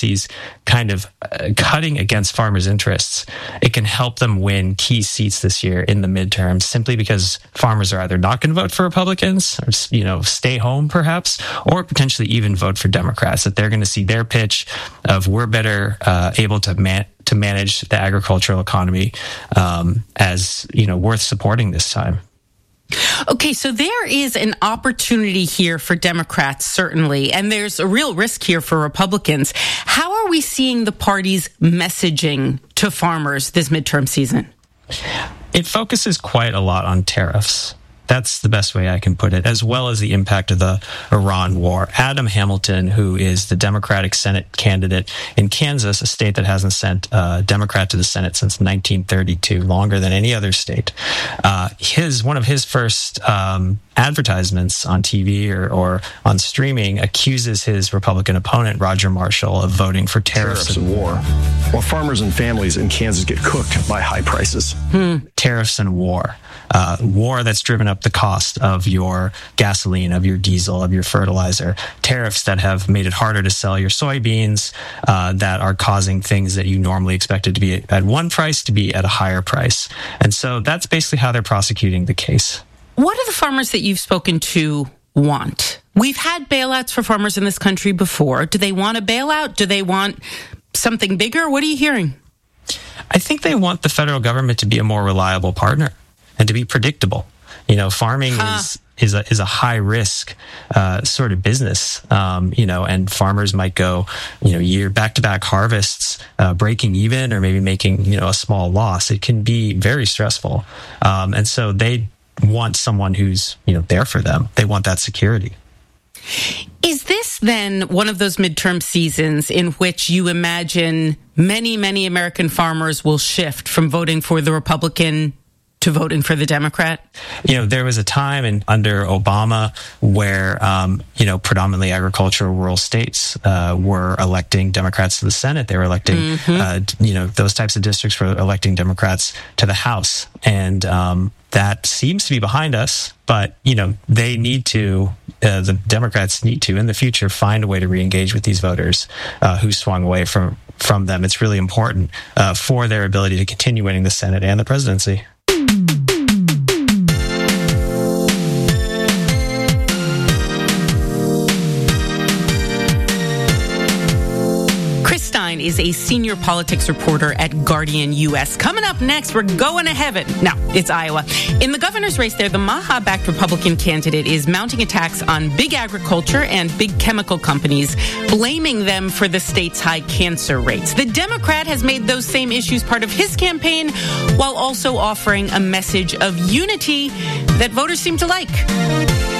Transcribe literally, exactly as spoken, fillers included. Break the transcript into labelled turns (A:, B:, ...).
A: policies kind of uh, cutting against farmers' interests, it can help them win key seats this year in the midterms, simply because farmers are either not going to vote for Republicans, or, you know, stay home perhaps, or potentially even vote for Democrats, that they're going to see their pitch of we're better uh, able to man- to manage the agricultural economy um, as, you know, worth supporting this time.
B: Okay, so there is an opportunity here for Democrats, certainly, and there's a real risk here for Republicans. How are we seeing the party's messaging to farmers this midterm season?
A: It focuses quite a lot on tariffs. That's the best way I can put it, as well as the impact of the Iran war. Adam Hamilton, who is the Democratic Senate candidate in Kansas, a state that hasn't sent a Democrat to the Senate since nineteen thirty-two, longer than any other state, uh, his one of his first um, advertisements on T V or, or on streaming accuses his Republican opponent, Roger Marshall, of voting for tariffs,
C: tariffs and war, while farmers and families in Kansas get cooked by high prices.
A: Hmm. Tariffs and war. Uh, war that's driven up the cost of your gasoline, of your diesel, of your fertilizer. Tariffs that have made it harder to sell your soybeans, uh, that are causing things that you normally expected to be at one price to be at a higher price. And so that's basically how they're prosecuting the case.
B: What do the farmers that you've spoken to want? We've had bailouts for farmers in this country before. Do they want a bailout? Do they want something bigger? What are you hearing?
A: I think they want the federal government to be a more reliable partner and to be predictable. You know, farming huh. is is a is a high risk uh, sort of business. Um, you know, and farmers might go, you know, year back to back harvests, uh, breaking even, or maybe making, you know, a small loss. It can be very stressful, um, and so they want someone who's, you know, there for them. They want that security.
B: Is this then one of those midterm seasons in which you imagine many, many American farmers will shift from voting for the Republican to voting for the Democrat?
A: You know, there was a time in under Obama where, um, you know, predominantly agricultural rural states uh, were electing Democrats to the Senate. They were electing, mm-hmm. uh, you know, those types of districts were electing Democrats to the House. And um, that seems to be behind us. But, you know, they need to, uh, the Democrats need to, in the future, find a way to re-engage with these voters uh, who swung away from, from them. It's really important uh, for their ability to continue winning the Senate and the presidency.
B: Is a senior politics reporter at Guardian U S. Coming up next, we're going to heaven. No, it's Iowa. In the governor's race there, the Maha-backed Republican candidate is mounting attacks on big agriculture and big chemical companies, blaming them for the state's high cancer rates. The Democrat has made those same issues part of his campaign, while also offering a message of unity that voters seem to like.